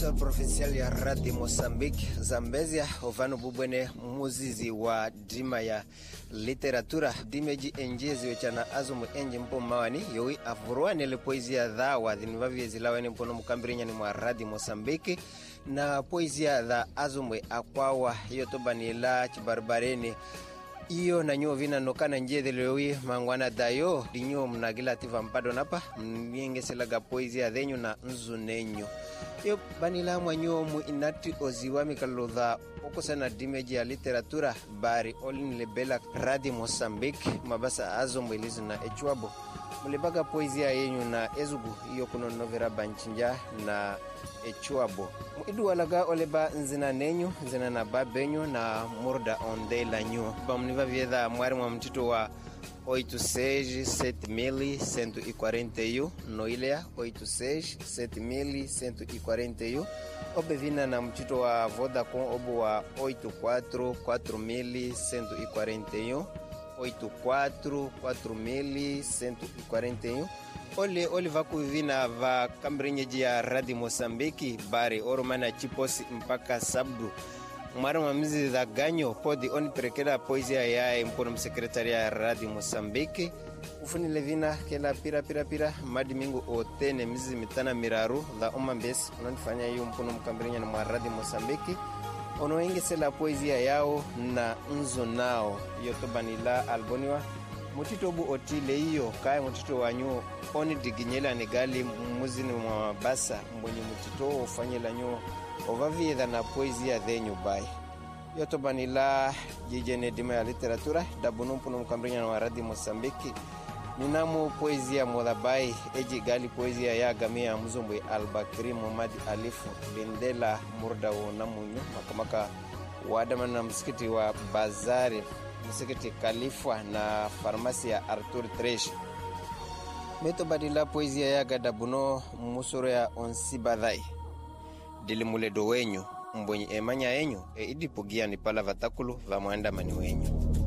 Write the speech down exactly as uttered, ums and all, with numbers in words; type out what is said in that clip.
Diretor Provincial ya Radio Moçambique, Zambezia, Ovano Bubwene, muzizi wa dima ya literatura, dimeji enjezi wechana azumu enji mpo mawani, yoi afuruane le poezia dha wa dhinivavye zilaweni mpono mukambirinya ni mwa Radio Moçambique, na poezia dha azumwe akwawa, hiyo tobani la chibarbareni, iyo na nyo vina nokana njede lewi mangwana dayo, dinyo mnagila tiva mpado napa, mnienge selaga poezia dhenyo na nzunenyo. Yo banila mwanyo mu inati oziwami kalodha oko sana dimeji ya literatura bari olin lebela Radio Moçambique mabasa azo mwelizu na echuabo mulebaga poezia yenyu na ezugu iyo kuno novera banchinja na echuabo idu walaga oleba nzina nenyu nzina na babenyu na murda onde lanyu bamniva viedha mwari mwa mtito wa oito seis sete mil cento e quarenta e um no ilea oito seis sete mil cento e quarenta e um obevina na mtito wa Vodacom obo wa oito quatro quatro mil cento e quarenta e um oito quatro quatro mil cento e quarenta e um ole ole vakuvina va kambrinyeji ya Radio Moçambique bari oromana chiposi mpaka sabdu Mwari mamizi da ganyo podi oni perekela poezia ya mpono msekretaria ya Radio Moçambique ufuni levina kela pira pira pira madi mingu otene mizi mitana miraru da umambesi unanifanya yu mpono mkambirinya na mwa Radio Moçambique ono inge sela poezia yao na nzo nao yotobani la alboniwa mutito bu otile iyo kaya mutito wanyu oni diginyela negali muzini mwa basa mbonye mutito ufanyela nyo ovaviedha na poezia dhenyu bai yotobanila jijene dima ya literatura dabunumpu no mkambirinya na Radio Moçambique ninamu poezia modhabai eji gali poezia ya gamia mzumbwe Albakri Muhammad Alifu Bendela murda wo namunyo makamaka wadamana na msikiti wa Bazari msikiti Kalifwa na farmasi ya Arthur Tresh meto badila poezia ya gadabuno musoro ya Onsibadhai dilimule do wenyu mbonyi emanya enyu e idipugia ni pala vatakulu va muandamani wenyu.